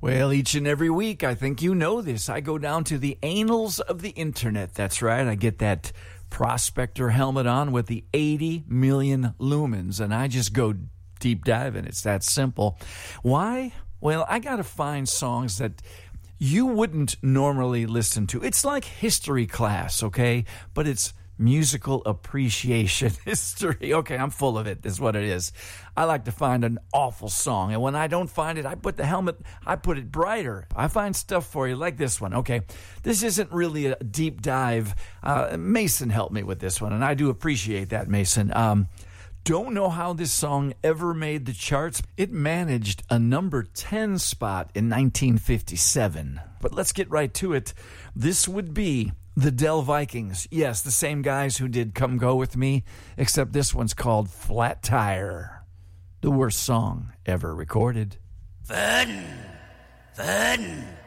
Well, each and every week, I think you know this, I go down to the annals of the internet. That's right, I get that prospector helmet on with the 80 million lumens, and I just go deep diving. It's that simple. Why? Well, I got to find songs that you wouldn't normally listen to. It's like history class, okay? But it's musical appreciation history. Okay, I'm full of it. That's what it is. I like to find an awful song, and when I don't find it, I put the helmet, I put it brighter. I find stuff for you like this one. Okay, this isn't really a deep dive. Mason helped me with this one, and I do appreciate that, Mason. Don't know how this song ever made the charts. It managed a number 10 spot in 1957. But let's get right to it. This would be the Del Vikings. Yes, the same guys who did Come Go With Me, except this one's called Flat Tire. The worst song ever recorded. Fun.